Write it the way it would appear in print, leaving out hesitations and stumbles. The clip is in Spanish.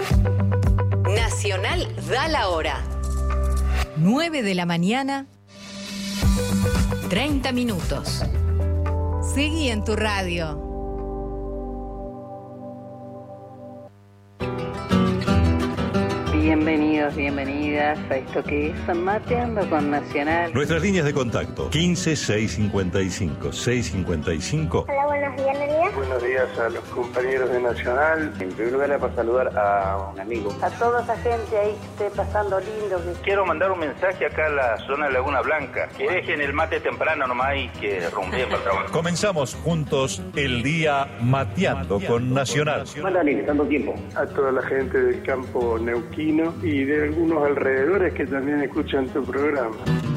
Nacional da la hora. 9 de la mañana, 30 minutos. Seguí en tu radio. Bienvenidos, bienvenidas a esto que es Mateando con Nacional. Nuestras líneas de contacto, 15-655-655. Hola, buenos días, Nelia. Buenos días a los compañeros de Nacional. En primer lugar, para saludar a un amigo. A toda esa gente ahí que esté pasando lindo. Quiero mandar un mensaje acá a la zona de Laguna Blanca. Que dejen el mate temprano nomás y que rumbeen para el trabajo. Comenzamos juntos el día Mateando con Nacional. Mándale, tanto tiempo. A toda la gente del campo neuquino y de algunos alrededores que también escuchan tu programa.